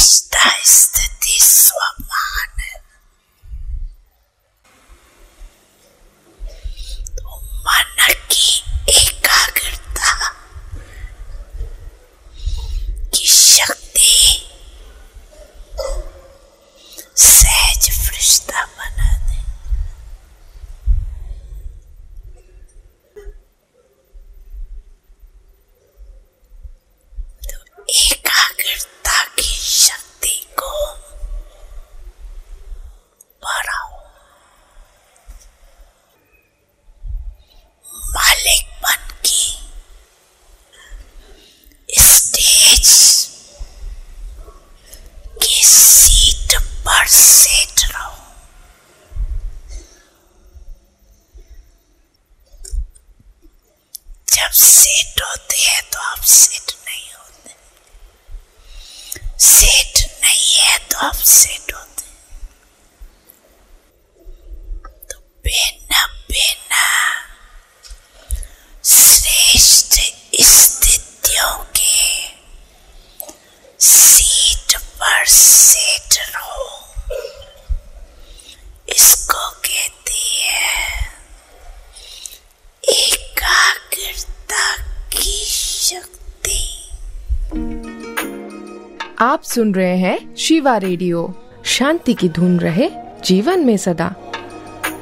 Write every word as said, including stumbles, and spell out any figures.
दृष्टा स्थिति स्वमान, तो मन की एकाग्रता की शक्ति सहज फरिश्ता बना दे। तो एकाग्रता की शक्ति को बढ़ाओ। मालिकपन की स्टेज की सीट पर सेट रहो। जब सेट होते हैं तो आप सेट नहीं होते, सेट नहीं है तो आप सेट होते। तो बिना बिना श्रेष्ठ स्थितियों के सीट पर सेट रहो। इसको कहते हैं एकाग्रता की शक्ति। आप सुन रहे हैं शिवा रेडियो। शांति की धुन रहे जीवन में सदा।